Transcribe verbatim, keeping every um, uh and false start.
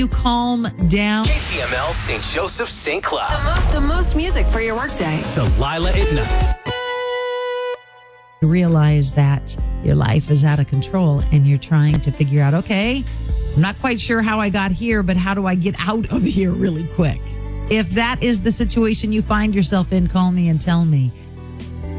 You calm down. K C M L Saint Joseph Saint Cloud. The most, the most music for your workday. Delilah at night. You realize that your life is out of control and you're trying to figure out, okay, I'm not quite sure how I got here, but how do I get out of here really quick? If that is the situation you find yourself in, call me and tell me.